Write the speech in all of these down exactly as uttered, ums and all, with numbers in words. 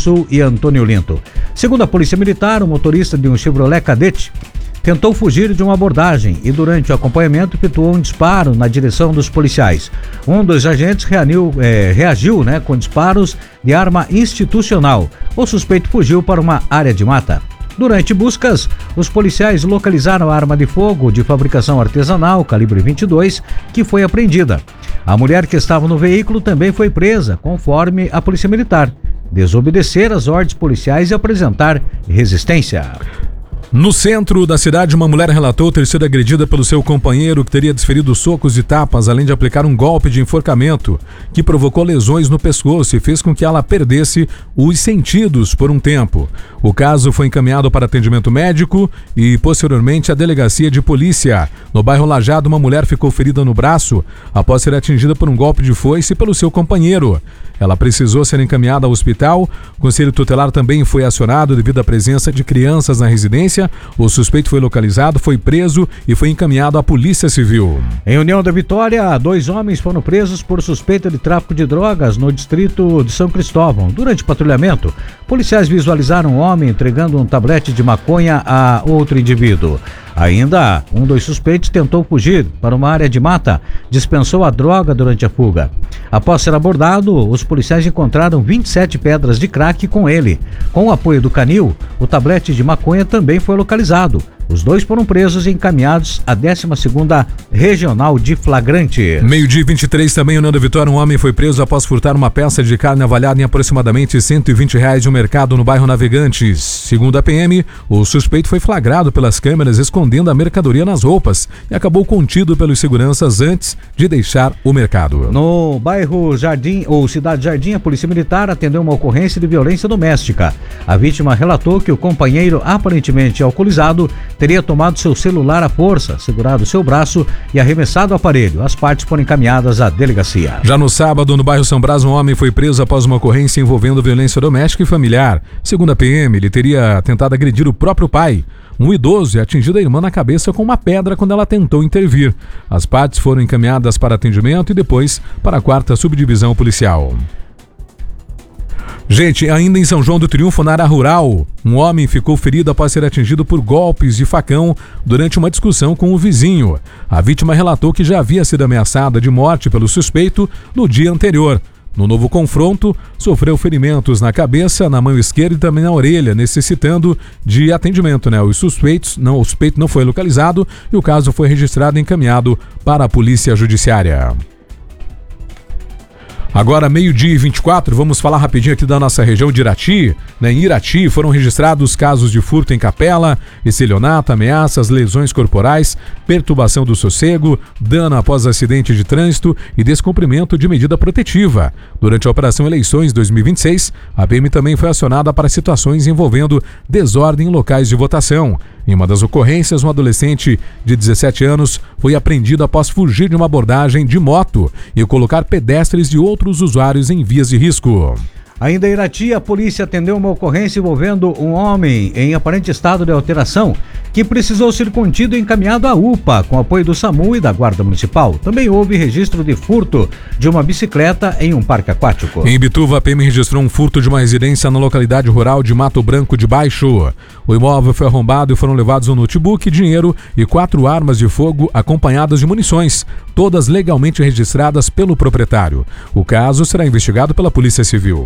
Sul e Antônio Linto. Segundo a Polícia Militar, o motorista de um Chevrolet Cadete tentou fugir de uma abordagem e durante o acompanhamento efetuou um disparo na direção dos policiais. Um dos agentes reaniu, é, reagiu né, com disparos de arma institucional. O suspeito fugiu para uma área de mata. Durante buscas, os policiais localizaram a arma de fogo de fabricação artesanal, calibre vinte e dois, que foi apreendida. A mulher que estava no veículo também foi presa, conforme a Polícia Militar. Desobedecer às ordens policiais e apresentar resistência. No centro da cidade, uma mulher relatou ter sido agredida pelo seu companheiro que teria desferido socos e tapas, além de aplicar um golpe de enforcamento que provocou lesões no pescoço e fez com que ela perdesse os sentidos por um tempo. O caso foi encaminhado para atendimento médico e, posteriormente, à delegacia de polícia. No bairro Lajado, uma mulher ficou ferida no braço após ser atingida por um golpe de foice pelo seu companheiro. Ela precisou ser encaminhada ao hospital. O Conselho Tutelar também foi acionado devido à presença de crianças na residência. O suspeito foi localizado, foi preso e foi encaminhado à Polícia Civil. Em União da Vitória, dois homens foram presos por suspeita de tráfico de drogas no distrito de São Cristóvão. Durante o patrulhamento, policiais visualizaram um homem entregando um tablete de maconha a outro indivíduo. Ainda, um dos suspeitos tentou fugir para uma área de mata, dispensou a droga durante a fuga. Após ser abordado, os policiais encontraram vinte e sete pedras de crack com ele. Com o apoio do canil, o tablete de maconha também foi localizado. Os dois foram presos e encaminhados à décima segunda Regional de Flagrante. Meio-dia e vinte e três, também em União da Vitória, um homem foi preso após furtar uma peça de carne avaliada em aproximadamente cento e vinte reais de um mercado no bairro Navegantes. Segundo a P M, o suspeito foi flagrado pelas câmeras escondendo a mercadoria nas roupas e acabou contido pelos seguranças antes de deixar o mercado. No bairro Jardim, ou Cidade Jardim, a Polícia Militar atendeu uma ocorrência de violência doméstica. A vítima relatou que o companheiro, aparentemente alcoolizado, teria tomado seu celular à força, segurado seu braço e arremessado o aparelho. As partes foram encaminhadas à delegacia. Já no sábado, no bairro São Brás, um homem foi preso após uma ocorrência envolvendo violência doméstica e familiar. Segundo a P M, ele teria tentado agredir o próprio pai. Um idoso é atingido a irmã na cabeça com uma pedra quando ela tentou intervir. As partes foram encaminhadas para atendimento e depois para a quarta subdivisão policial. Gente, ainda em São João do Triunfo, na área rural, um homem ficou ferido após ser atingido por golpes de facão durante uma discussão com o vizinho. A vítima relatou que já havia sido ameaçada de morte pelo suspeito no dia anterior. No novo confronto, sofreu ferimentos na cabeça, na mão esquerda e também na orelha, necessitando de atendimento, né? Os suspeitos, não, o suspeito não foi localizado e o caso foi registrado e encaminhado para a Polícia Judiciária. Agora, meio-dia e vinte e quatro, vamos falar rapidinho aqui da nossa região de Irati. Né? Em Irati foram registrados casos de furto em capela, estelionato, ameaças, lesões corporais, perturbação do sossego, dano após acidente de trânsito e descumprimento de medida protetiva. Durante a Operação Eleições dois mil e vinte e seis, a P M também foi acionada para situações envolvendo desordem em locais de votação. Em uma das ocorrências, um adolescente de dezessete anos foi apreendido após fugir de uma abordagem de moto e colocar pedestres e outros usuários em vias de risco. Ainda em Irati, a polícia atendeu uma ocorrência envolvendo um homem em aparente estado de alteração que precisou ser contido e encaminhado à U P A com apoio do SAMU e da Guarda Municipal. Também houve registro de furto de uma bicicleta em um parque aquático. Em Bituva, a P M registrou um furto de uma residência na localidade rural de Mato Branco de Baixo. O imóvel foi arrombado e foram levados um notebook, dinheiro e quatro armas de fogo acompanhadas de munições, todas legalmente registradas pelo proprietário. O caso será investigado pela Polícia Civil.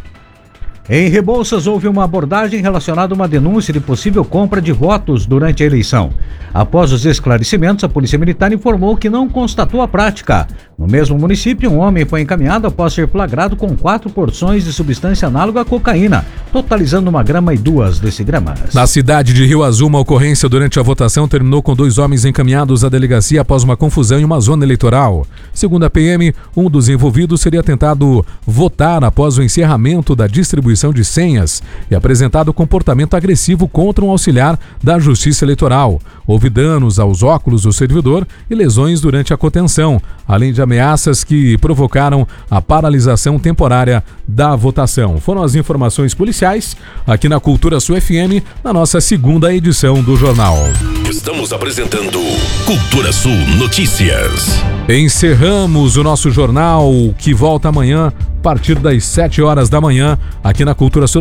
Em Rebouças, houve uma abordagem relacionada a uma denúncia de possível compra de votos durante a eleição. Após os esclarecimentos, a Polícia Militar informou que não constatou a prática. No mesmo município, um homem foi encaminhado após ser flagrado com quatro porções de substância análoga à cocaína, totalizando uma grama e duas decigramas. Na cidade de Rio Azul, uma ocorrência durante a votação terminou com dois homens encaminhados à delegacia após uma confusão em uma zona eleitoral. Segundo a P M, um dos envolvidos seria tentado votar após o encerramento da distribuição de senhas e apresentado comportamento agressivo contra um auxiliar da Justiça Eleitoral. Houve danos aos óculos do servidor e lesões durante a contenção, além de ameaças que provocaram a paralisação temporária da votação. Foram as informações policiais aqui na Cultura Sul F M, na nossa segunda edição do jornal. Estamos apresentando Cultura Sul Notícias. Encerramos o nosso jornal, que volta amanhã a partir das sete horas da manhã aqui na Cultura Sul.